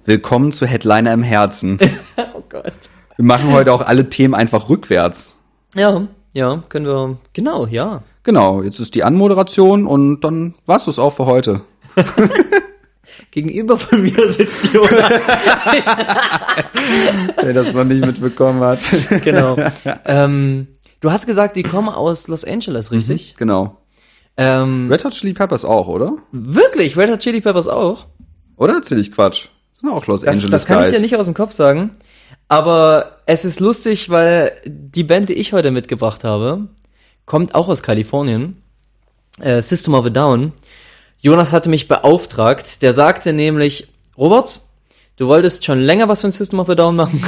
Willkommen zu Headliner im Herzen. Oh Gott. Wir machen heute auch alle Themen einfach rückwärts. Ja, können wir, genau, ja. Genau, jetzt ist die Anmoderation und dann war's das auch für heute. Gegenüber von mir sitzt Jonas. Der das noch nicht mitbekommen hat. Genau. Du hast gesagt, die kommen aus Los Angeles, richtig? Genau. Red Hot Chili Peppers auch, oder? Wirklich? Red Hot Chili Peppers auch? Oder erzähl ich Quatsch? Das sind auch Los Angeles Das kann Guys. ich dir nicht aus dem Kopf sagen. Aber es ist lustig, weil die Band, die ich heute mitgebracht habe, kommt auch aus Kalifornien. System of a Down. Jonas hatte mich beauftragt. Der sagte nämlich, Robert, du wolltest schon länger was von System of a Down machen.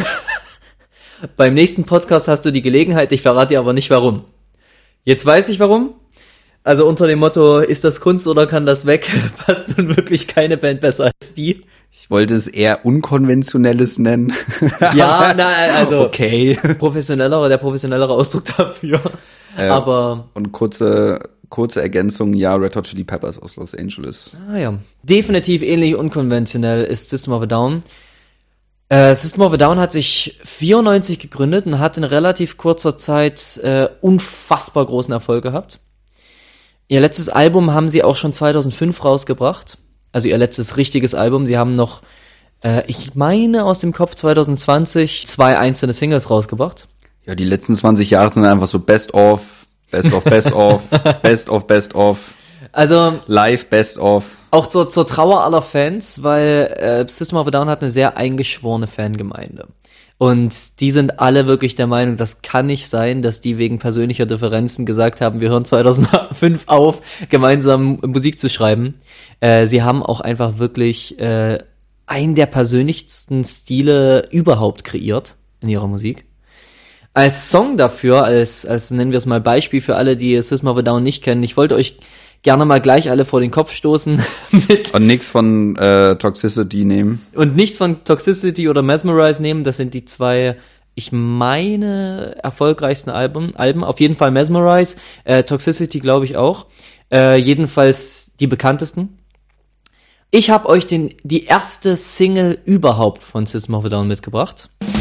Beim nächsten Podcast hast du die Gelegenheit, ich verrate dir aber nicht warum. Jetzt weiß ich warum. Also unter dem Motto, ist das Kunst oder kann das weg, passt nun wirklich keine Band besser als die. Ich wollte es eher Unkonventionelles nennen. Ja, also okay. der professionellere Ausdruck dafür. Aber und kurze Ergänzung, ja, Red Hot Chili Peppers aus Los Angeles. ja, definitiv ähnlich unkonventionell ist System of a Down. System of a Down hat sich 94 gegründet und hat in relativ kurzer Zeit unfassbar großen Erfolg gehabt. Ihr letztes Album haben sie auch schon 2005 rausgebracht. Also ihr letztes richtiges Album. Sie haben noch, ich meine aus dem Kopf 2020, 2 einzelne Singles rausgebracht. Ja, die letzten 20 Jahre sind einfach so Best of, Best of, Best of, Best of, Best of. Also Live, Best of. auch zur Trauer aller Fans, weil System of a Down hat eine sehr eingeschworene Fangemeinde. Und die sind alle wirklich der Meinung, das kann nicht sein, dass die wegen persönlicher Differenzen gesagt haben, wir hören 2005 auf, gemeinsam Musik zu schreiben. Sie haben auch einfach wirklich einen der persönlichsten Stile überhaupt kreiert in ihrer Musik. Als Song dafür, als nennen wir es mal Beispiel für alle, die System of a Down nicht kennen, ich wollte euch gerne mal gleich alle vor den Kopf stoßen mit. Und nichts von Toxicity nehmen. Und nichts von Toxicity oder Mesmerize nehmen. Das sind die 2, ich meine, erfolgreichsten Alben. Auf jeden Fall Mesmerize. Toxicity glaube ich auch. Jedenfalls die bekanntesten. Ich habe euch die erste Single überhaupt von System of a Down mitgebracht.